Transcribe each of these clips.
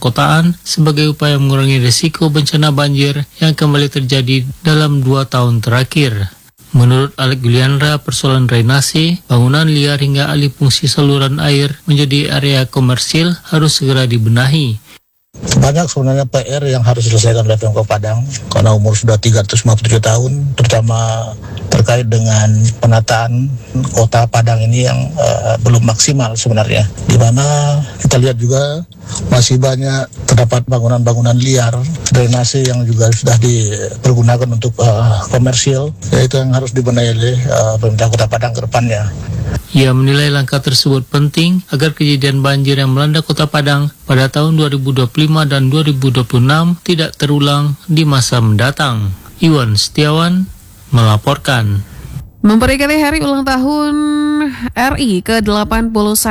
perkotaan sebagai upaya mengurangi risiko bencana banjir yang kembali terjadi dalam 2 tahun terakhir. Menurut Alex Juliandra, persoalan drainase, bangunan liar hingga alih fungsi saluran air menjadi area komersil harus segera dibenahi. Banyak sebenarnya PR yang harus diselesaikan oleh Pemkab Padang karena umur sudah 357 tahun, terutama terkait dengan penataan kota Padang ini yang belum maksimal sebenarnya. Di mana kita lihat juga masih banyak terdapat bangunan-bangunan liar, drainase yang juga sudah dipergunakan untuk komersil, yaitu yang harus dibenahi oleh pemerintah Kota Padang ke depannya. Ia menilai langkah tersebut penting agar kejadian banjir yang melanda Kota Padang pada tahun 2025 dan 2026 tidak terulang di masa mendatang. Iwan Setiawan melaporkan. Memperingati hari ulang tahun RI ke-81,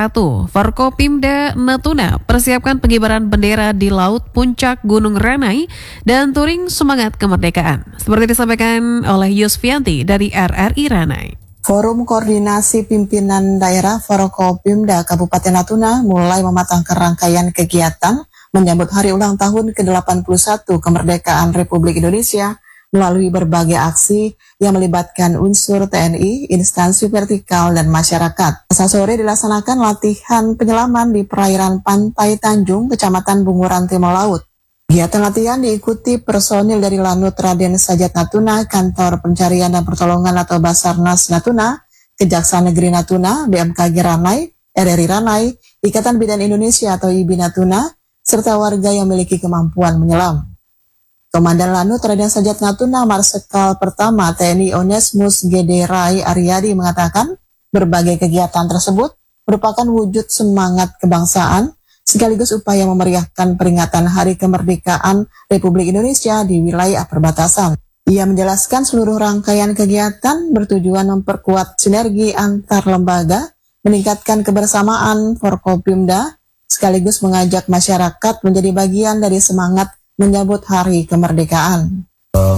Forkopimda Natuna persiapkan pengibaran bendera di Laut Puncak Gunung Ranai dan touring semangat kemerdekaan. Seperti disampaikan oleh Yusfianti dari RRI Ranai. Forum Koordinasi Pimpinan Daerah Forkopimda Kabupaten Natuna mulai mematangkan rangkaian kegiatan menyambut hari ulang tahun ke-81 kemerdekaan Republik Indonesia melalui berbagai aksi yang melibatkan unsur TNI, instansi vertikal, dan masyarakat. Selasa sore dilaksanakan latihan penyelaman di perairan Pantai Tanjung, Kecamatan Bunguran Timur Laut. Kegiatan latihan diikuti personil dari Lanut Raden Sajat Natuna, Kantor Pencarian dan Pertolongan atau Basarnas Natuna, Kejaksaan Negeri Natuna, BMKG Ranai, RRI Ranai, Ikatan Bidan Indonesia atau IBI Natuna, serta warga yang memiliki kemampuan menyelam. Komandan Lanut Raden Sajat Natuna Marsikal Pertama TNI Onesmus Gede Rai Aryadi mengatakan berbagai kegiatan tersebut merupakan wujud semangat kebangsaan sekaligus upaya memeriahkan peringatan Hari Kemerdekaan Republik Indonesia di wilayah perbatasan. Ia menjelaskan seluruh rangkaian kegiatan bertujuan memperkuat sinergi antar lembaga, meningkatkan kebersamaan Forkopimda, sekaligus mengajak masyarakat menjadi bagian dari semangat menyambut Hari Kemerdekaan.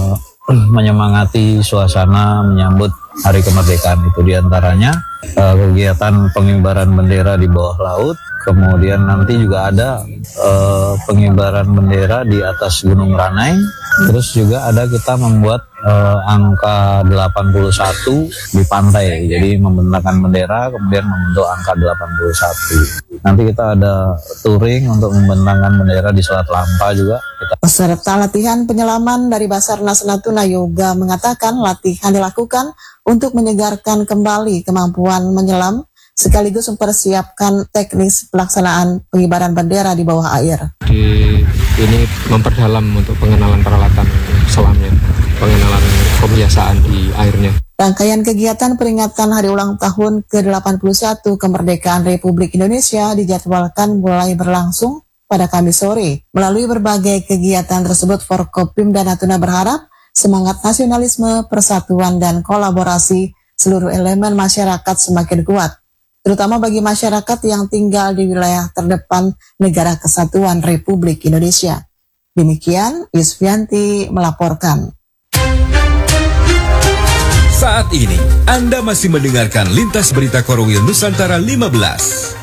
Menyemangati suasana menyambut Hari Kemerdekaan itu diantaranya kegiatan pengibaran bendera di bawah laut, kemudian nanti juga ada pengibaran bendera di atas Gunung Ranai, terus juga ada kita membuat angka 81 di pantai, jadi membentangkan bendera kemudian membentuk angka 81. Nanti kita ada touring untuk membentangkan bendera di Selat Lampa juga. Peserta latihan penyelaman dari Basarnas Natuna Yoga mengatakan latihan dilakukan untuk menyegarkan kembali kemampuan menyelam sekaligus mempersiapkan teknis pelaksanaan pengibaran bendera di bawah air. Ini memperdalam untuk pengenalan peralatan selamnya, pengenalan kebiasaan di airnya. Rangkaian kegiatan peringatan hari ulang tahun ke-81 kemerdekaan Republik Indonesia dijadwalkan mulai berlangsung pada Kamis sore. Melalui berbagai kegiatan tersebut, Forkopimda Natuna berharap semangat nasionalisme, persatuan, dan kolaborasi seluruh elemen masyarakat semakin kuat, terutama bagi masyarakat yang tinggal di wilayah terdepan Negara Kesatuan Republik Indonesia. Demikian, Yusfianti melaporkan. Saat ini, Anda masih mendengarkan Lintas Berita Korwil Nusantara 15.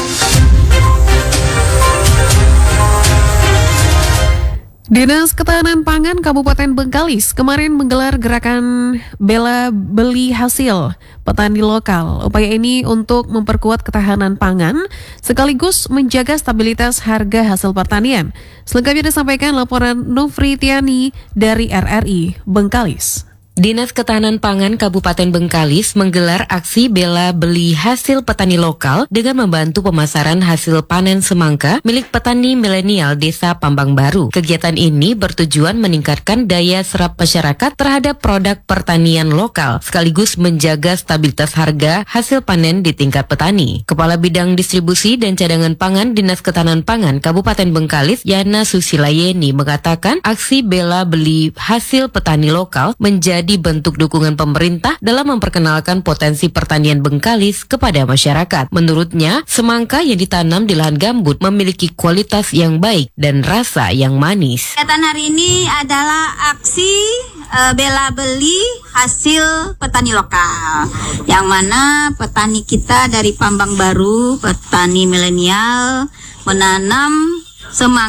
Dinas Ketahanan Pangan Kabupaten Bengkalis kemarin menggelar gerakan bela beli hasil petani lokal. Upaya ini untuk memperkuat ketahanan pangan sekaligus menjaga stabilitas harga hasil pertanian. Selengkapnya disampaikan laporan Nufri Tiani dari RRI Bengkalis. Dinas Ketahanan Pangan Kabupaten Bengkalis menggelar aksi bela beli hasil petani lokal dengan membantu pemasaran hasil panen semangka milik petani milenial Desa Pambang Baru. Kegiatan ini bertujuan meningkatkan daya serap masyarakat terhadap produk pertanian lokal, sekaligus menjaga stabilitas harga hasil panen di tingkat petani. Kepala Bidang Distribusi dan Cadangan Pangan Dinas Ketahanan Pangan Kabupaten Bengkalis, Yana Susilayeni, mengatakan aksi bela beli hasil petani lokal menjadi bentuk dukungan pemerintah dalam memperkenalkan potensi pertanian Bengkalis kepada masyarakat. Menurutnya, semangka yang ditanam di lahan gambut memiliki kualitas yang baik dan rasa yang manis. Kegiatan hari ini adalah aksi bela beli hasil petani lokal, yang mana petani kita dari Pambang Baru, petani milenial, menanam semangka